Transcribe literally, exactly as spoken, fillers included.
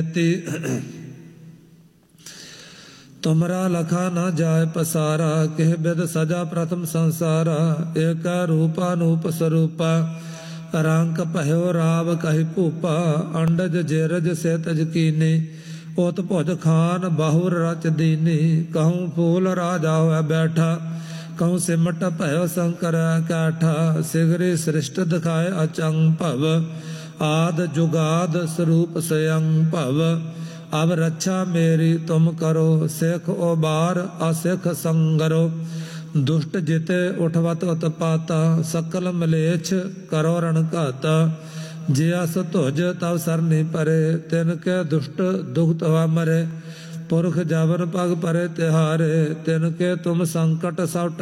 तुमरा लखा न जाय पसारा, केह बिद सजा प्रथम संसारा। एक रूपा नूप स्वरूपा, रंक पह्यो राव कहि भूपा। अंडज जेरज से तज कीनी, ओत भुज खान बाहुर रच दीनी। कहूँ फूल राजा होय बैठा, कहूँ सिमट पह्यो शंकर कैठा। सिगरी सृष्ट दिखाए अचंग भव, आद जुगाद स्वरूप स्वयं भव। अब रक्षा मेरी तुम करो, सिख उबार असिख संगरो। दुष्ट जिते उठवत उत्पाता, सकल मलेच्छ करो रण घाता। जियस तुझ तव सरनी परे, तिनके दुष्ट दुखत हुआ मरे। पुरख जवन पग परे तिहारे, तिनके तुम संकट सब